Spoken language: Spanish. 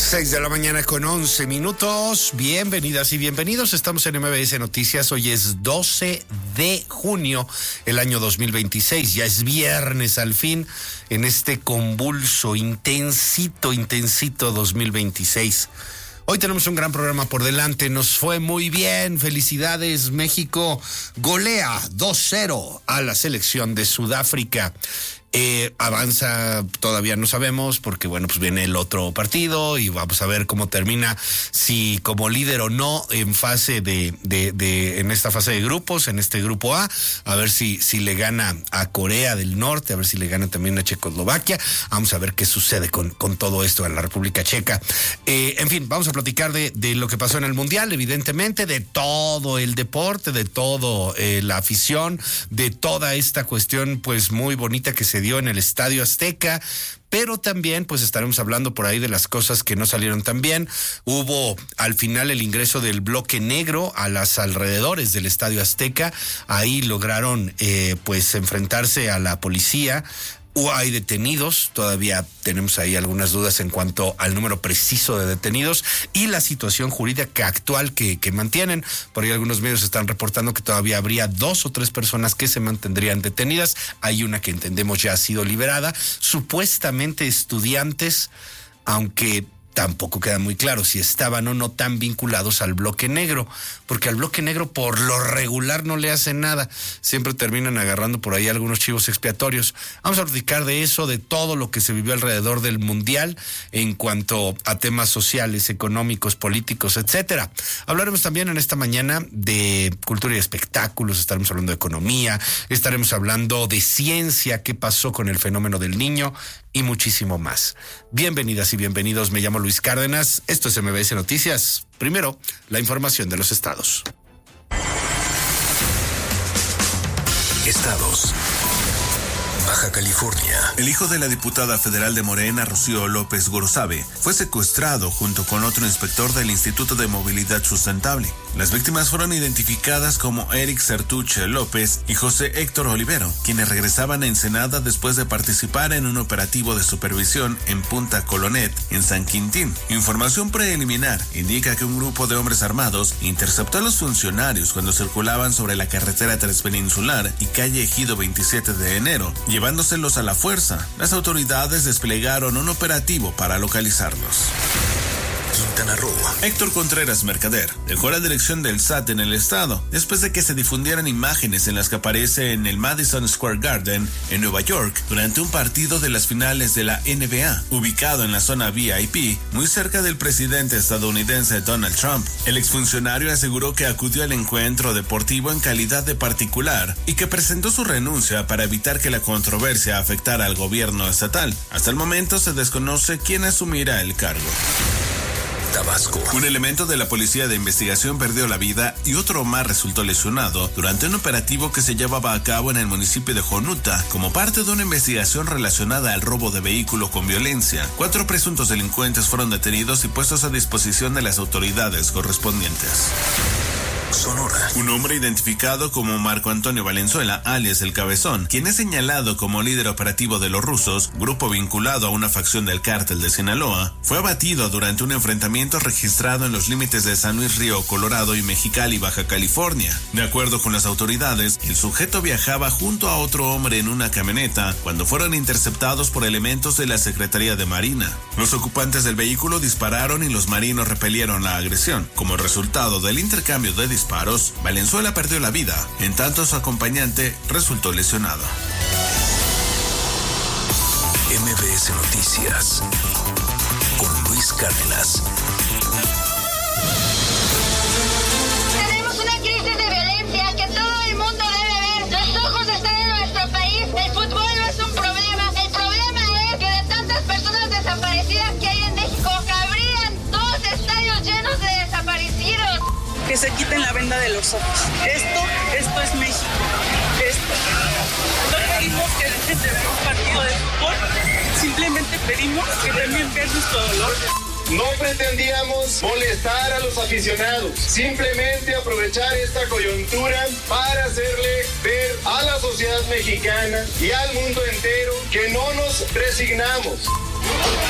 6:11 a.m. Bienvenidas y bienvenidos. Estamos en MBS Noticias. Hoy es 12 de junio, el año 2026. Ya es viernes al fin en este convulso, intensito 2026. Hoy tenemos un gran programa por delante. Nos fue muy bien. Felicidades. México golea 2-0 a la selección de Sudáfrica. Avanza, todavía no sabemos, porque bueno, pues viene el otro partido y vamos a ver cómo termina, si como líder o no en fase en esta fase de grupos, en este grupo A ver si le gana a Corea del Norte, a ver si le gana también a Checoslovaquia. Vamos a ver qué sucede con todo esto en la República Checa. En fin, vamos a platicar de lo que pasó en el Mundial, evidentemente, de todo el deporte, de todo la afición, de toda esta cuestión pues muy bonita que se dio en el Estadio Azteca, pero también pues estaremos hablando por ahí de las cosas que no salieron tan bien. Hubo al final el ingreso del bloque negro a las alrededores del Estadio Azteca. Ahí lograron pues enfrentarse a la policía. Hay detenidos, todavía tenemos ahí algunas dudas en cuanto al número preciso de detenidos y la situación jurídica actual que mantienen. Por ahí algunos medios están reportando que todavía habría 2 o 3 personas que se mantendrían detenidas. Hay una que entendemos ya ha sido liberada, supuestamente estudiantes, aunque tampoco queda muy claro si estaban o no tan vinculados al bloque negro, porque al bloque negro por lo regular no le hacen nada, siempre terminan agarrando por ahí algunos chivos expiatorios. Vamos a platicar de eso, de todo lo que se vivió alrededor del Mundial en cuanto a temas sociales, económicos, políticos, etcétera. Hablaremos también en esta mañana de cultura y espectáculos, estaremos hablando de economía, estaremos hablando de ciencia, qué pasó con el fenómeno del niño y muchísimo más. Bienvenidas y bienvenidos, me llamo Luis Cárdenas, esto es MBS Noticias. Primero, la información de los estados. Estados. Baja California. El hijo de la diputada federal de Morena, Rocío López Gorosabé, fue secuestrado junto con otro inspector del Instituto de Movilidad Sustentable. Las víctimas fueron identificadas como Eric Sertuche López y José Héctor Olivero, quienes regresaban a Ensenada después de participar en un operativo de supervisión en Punta Colonet, en San Quintín. Información preliminar indica que un grupo de hombres armados interceptó a los funcionarios cuando circulaban sobre la carretera transpeninsular y calle Ejido 27 de enero, llevándoselos a la fuerza. Las autoridades desplegaron un operativo para localizarlos. Quintana Roo. Héctor Contreras Mercader dejó la dirección del SAT en el estado después de que se difundieran imágenes en las que aparece en el Madison Square Garden en Nueva York durante un partido de las finales de la NBA, ubicado en la zona VIP, muy cerca del presidente estadounidense Donald Trump. El exfuncionario aseguró que acudió al encuentro deportivo en calidad de particular y que presentó su renuncia para evitar que la controversia afectara al gobierno estatal. Hasta el momento se desconoce quién asumirá el cargo. Tabasco. Un elemento de la Policía de Investigación perdió la vida y otro más resultó lesionado durante un operativo que se llevaba a cabo en el municipio de Jonuta como parte de una investigación relacionada al robo de vehículo con violencia. 4 presuntos delincuentes fueron detenidos y puestos a disposición de las autoridades correspondientes. Sonora. Un hombre identificado como Marco Antonio Valenzuela, alias El Cabezón, quien es señalado como líder operativo de los Rusos, grupo vinculado a una facción del cártel de Sinaloa, fue abatido durante un enfrentamiento registrado en los límites de San Luis Río Colorado y Mexicali, Baja California. De acuerdo con las autoridades, el sujeto viajaba junto a otro hombre en una camioneta cuando fueron interceptados por elementos de la Secretaría de Marina. Los ocupantes del vehículo dispararon y los marinos repelieron la agresión. Como resultado del intercambio de disparos, Valenzuela perdió la vida, en tanto su acompañante resultó lesionado. MBS Noticias con Luis Cárdenas. Tenemos una crisis de violencia que todo el mundo debe ver. Los ojos están en nuestro país. El fútbol no es un problema. El problema es que de tantas personas desaparecidas que hay en México, cabrían 2 estadios llenos de desaparecidos. Que se quiten la venda de los ojos. Esto es México. No pedimos que dejen de ver un partido de fútbol, simplemente pedimos que también vean nuestro dolor. No pretendíamos molestar a los aficionados, simplemente aprovechar esta coyuntura para hacerle ver a la sociedad mexicana y al mundo entero que no nos resignamos.